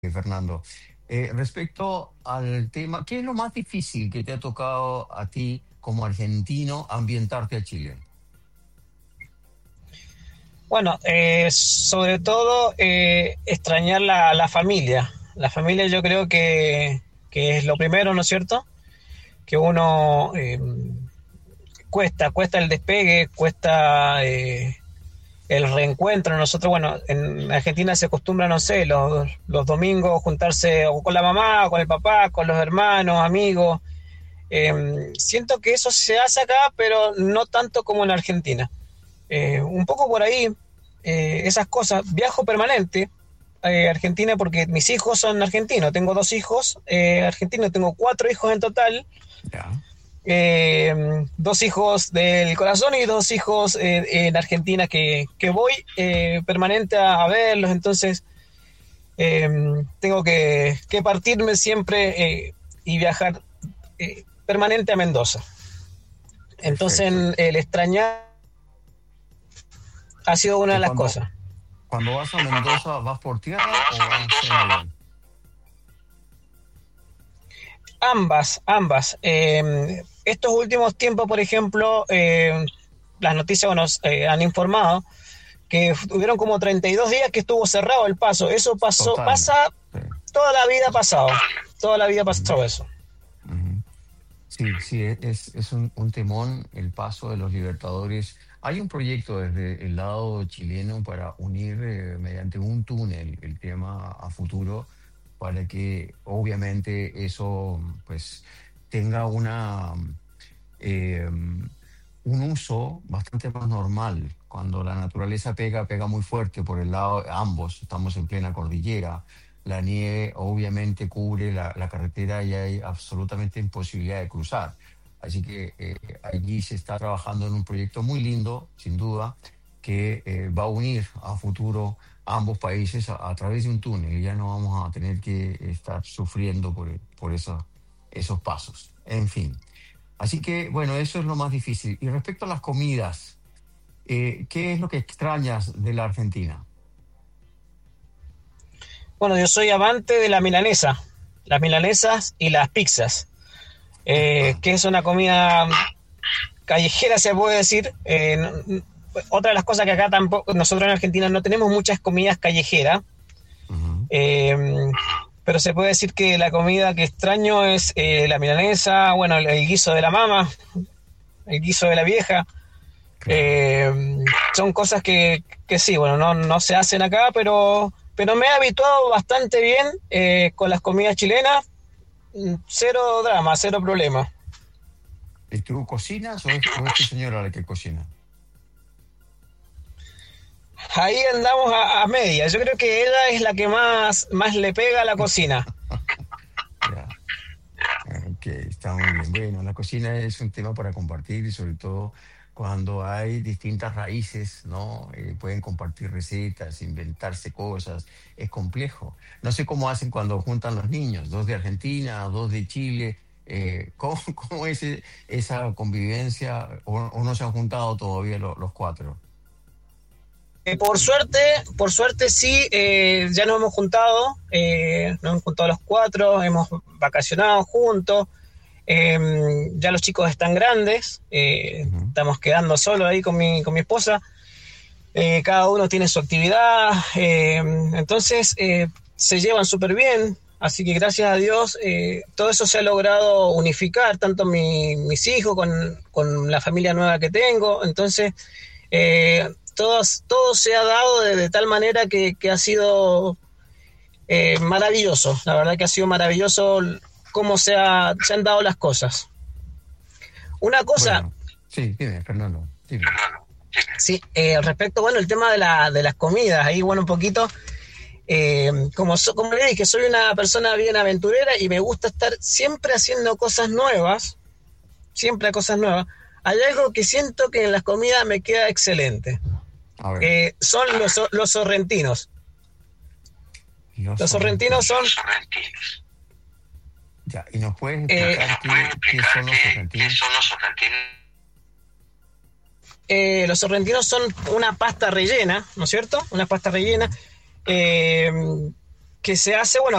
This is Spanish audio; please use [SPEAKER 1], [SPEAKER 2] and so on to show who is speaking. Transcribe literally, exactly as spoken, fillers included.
[SPEAKER 1] Fernando. Eh, respecto al tema, ¿qué es lo más difícil que te ha tocado a ti como argentino ambientarte a Chile?
[SPEAKER 2] Bueno, eh, sobre todo eh, extrañar la, la familia. La familia yo creo que, que es lo primero, ¿no es cierto? Que uno eh, cuesta, cuesta el despegue, cuesta eh, el reencuentro. Nosotros, bueno, en Argentina se acostumbra, no sé, los, los domingos juntarse o con la mamá, o con el papá, con los hermanos, amigos. Eh, siento que eso se hace acá, pero no tanto como en Argentina. Eh, un poco por ahí, eh, esas cosas. Viajo permanente a eh, Argentina porque mis hijos son argentinos. Tengo dos hijos eh, argentinos, tengo cuatro hijos en total.
[SPEAKER 1] Ya,
[SPEAKER 2] Eh, dos hijos del corazón y dos hijos eh, en Argentina que, que voy eh, permanente a, a verlos. Entonces, eh, tengo que, que partirme siempre eh, y viajar eh, permanente a Mendoza. Entonces,
[SPEAKER 1] perfecto.
[SPEAKER 2] el extrañar ha sido una de
[SPEAKER 1] Eh,
[SPEAKER 2] las
[SPEAKER 1] cuando,
[SPEAKER 2] cosas.
[SPEAKER 1] cuando vas a Mendoza, ¿vas por tierra o vas en avión?
[SPEAKER 2] Ambas, ambas. Eh, estos últimos tiempos, por ejemplo, eh, las noticias nos eh, han informado que tuvieron como treinta y dos días que estuvo cerrado el paso. Eso pasó,
[SPEAKER 1] Totalmente.
[SPEAKER 2] pasa,
[SPEAKER 1] Sí.
[SPEAKER 2] toda la vida ha pasado. Toda la vida ha
[SPEAKER 1] Ujú,
[SPEAKER 2] pasado eso.
[SPEAKER 1] ujú. Sí, sí, e- es, es un, un temón el paso de los libertadores. Hay un proyecto desde el lado chileno para unir eh, mediante un túnel el tema a futuro para que obviamente eso pues tenga una eh, un uso bastante más normal. Cuando la naturaleza pega, pega muy fuerte por el lado, ambos, estamos en plena cordillera. La nieve obviamente cubre la, la carretera y hay absolutamente imposibilidad de cruzar. Así que eh, allí se está trabajando en un proyecto muy lindo, sin duda, que eh, va a unir a futuro ambos países a, a través de un túnel. Y ya no vamos a tener que estar sufriendo por, por eso- esos pasos. En fin. Así que, bueno, eso es lo más difícil. Y respecto a las comidas, eh, ¿qué es lo que extrañas de la Argentina?
[SPEAKER 2] Bueno, yo soy amante de la milanesa, las milanesas y las pizzas, eh, que es una comida callejera, se puede decir. Eh, no- otra de las cosas que acá tampoco, nosotros en Argentina no tenemos muchas comidas callejeras.
[SPEAKER 1] Ujú.
[SPEAKER 2] Eh, pero se puede decir que la comida que extraño es eh, la milanesa, bueno, el, el guiso de la mama, el guiso de la vieja.
[SPEAKER 1] Claro.
[SPEAKER 2] Eh, son cosas que, que sí, bueno, no, no se hacen acá, pero, pero me he habituado bastante bien eh, con las comidas chilenas. mm, Cero drama, cero problema.
[SPEAKER 1] ¿Y tú cocinas o es, o es tu señora la que cocina?
[SPEAKER 2] Ahí andamos a, a medias. Yo creo que ella es la que más, más le pega a la cocina.
[SPEAKER 1] Ya, ok, está muy bien. Bueno, la cocina es un tema para compartir y sobre todo cuando hay distintas raíces, ¿no? Eh, pueden compartir recetas, inventarse cosas. Es complejo. No sé cómo hacen cuando juntan los niños, dos de Argentina, dos de Chile. Eh, ¿cómo, cómo es e- esa convivencia? ¿O, o no se han juntado todavía lo- los cuatro?
[SPEAKER 2] Eh, por suerte, por suerte sí, eh, ya nos hemos juntado, eh, nos hemos juntado los cuatro, hemos vacacionado juntos, eh, ya los chicos están grandes, eh,
[SPEAKER 1] Ujú.
[SPEAKER 2] estamos quedando solos ahí con mi, con mi esposa, eh, cada uno tiene su actividad, eh, entonces eh, se llevan súper bien, así que gracias a Dios eh, todo eso se ha logrado unificar, tanto mi, mis hijos con, con la familia nueva que tengo, entonces eh, todo, todo se ha dado de, de tal manera que, que ha sido eh, maravilloso, la verdad que ha sido maravilloso cómo se, ha, se han dado las cosas. Una cosa,
[SPEAKER 1] Bueno, sí, dime, Fernando, dime.
[SPEAKER 2] sí, eh, respecto, bueno, el tema de, la, de las comidas, ahí, bueno, un poquito, eh, como, so, como le dije, soy una persona bien aventurera y me gusta estar siempre haciendo cosas nuevas, siempre cosas nuevas. Hay algo que siento que en las comidas me queda excelente.
[SPEAKER 1] A ver,
[SPEAKER 2] Eh, son los, los sorrentinos.
[SPEAKER 1] los
[SPEAKER 2] Los sorrentinos son,
[SPEAKER 1] sorrentinos. Ya, ¿y nos puedes
[SPEAKER 2] eh,
[SPEAKER 1] explicar qué, qué son los sorrentinos?
[SPEAKER 2] eh, los sorrentinos son una pasta rellena, ¿no es cierto? Una pasta rellena.
[SPEAKER 1] Ujú.
[SPEAKER 2] Eh, que se hace, bueno,